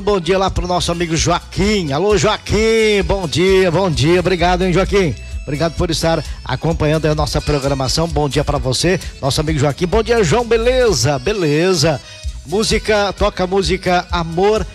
Bom dia lá pro nosso amigo Joaquim. Alô, Joaquim, bom dia. Obrigado, hein, Joaquim? Obrigado por estar acompanhando a nossa programação. Bom dia pra você, nosso amigo Joaquim. Bom dia, João, beleza? Toca música Amor